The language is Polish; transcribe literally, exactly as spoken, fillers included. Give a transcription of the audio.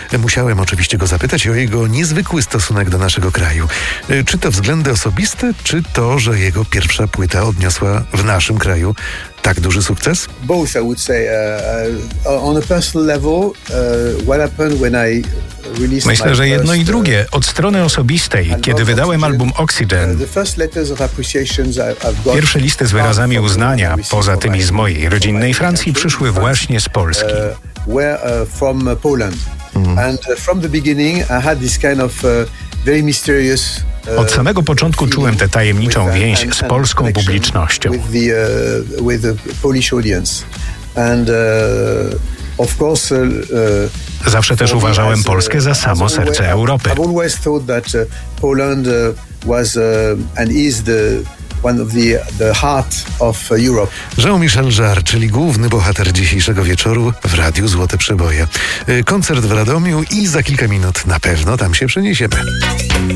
Musiałem oczywiście go zapytać o jego niezwykły stosunek do naszego kraju. Czy to względy osobiste, czy to, że jego pierwsza płyta odniosła w naszym kraju tak duży sukces? Both, I would say. Uh, uh, on a personal level, uh, what happened when I released my Myślę, że jedno i first, drugie. Od strony osobistej, kiedy wydałem album Oxygen, pierwsze listy z wyrazami uznania, poza tymi z mojej rodzinnej Francji, przyszły właśnie z Polski. Od samego początku czułem tę tajemniczą więź z polską publicznością. Zawsze też uważałem Polskę za samo serce Europy. Jean-Michel Jarre, czyli główny bohater dzisiejszego wieczoru w Radiu Złote Przeboje. Koncert w Radomiu i za kilka minut na pewno tam się przeniesiemy.